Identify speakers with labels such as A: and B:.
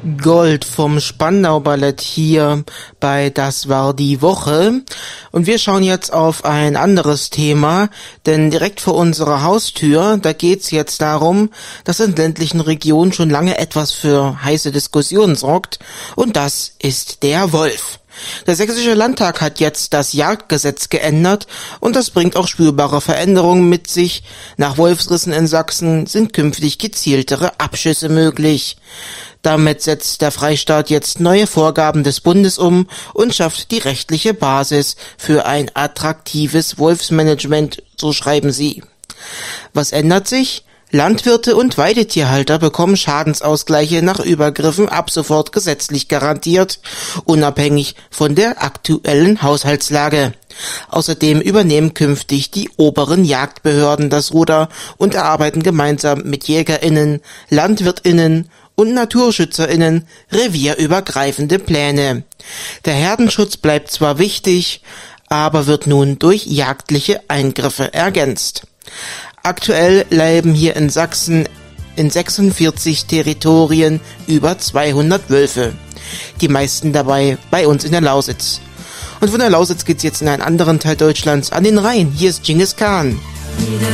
A: Gold vom Spandau Ballett hier bei Das war die Woche. Und wir schauen jetzt auf ein anderes Thema, denn direkt vor unserer Haustür, da geht's jetzt darum, dass in ländlichen Regionen schon lange etwas für heiße Diskussionen sorgt, und das ist der Wolf. Der Sächsische Landtag hat jetzt das Jagdgesetz geändert und das bringt auch spürbare Veränderungen mit sich. Nach Wolfsrissen in Sachsen sind künftig gezieltere Abschüsse möglich. Damit setzt der Freistaat jetzt neue Vorgaben des Bundes um und schafft die rechtliche Basis für ein attraktives Wolfsmanagement, so schreiben sie. Was ändert sich? Landwirte und Weidetierhalter bekommen Schadensausgleiche nach Übergriffen ab sofort gesetzlich garantiert, unabhängig von der aktuellen Haushaltslage. Außerdem übernehmen künftig die oberen Jagdbehörden das Ruder und erarbeiten gemeinsam mit JägerInnen, LandwirtInnen und NaturschützerInnen revierübergreifende Pläne. Der Herdenschutz bleibt zwar wichtig, aber wird nun durch jagdliche Eingriffe ergänzt. Aktuell leben hier in Sachsen in 46 Territorien über 200 Wölfe. Die meisten dabei bei uns in der Lausitz. Und von der Lausitz geht's jetzt in einen anderen Teil Deutschlands, an den Rhein. Hier ist Dschingis Khan.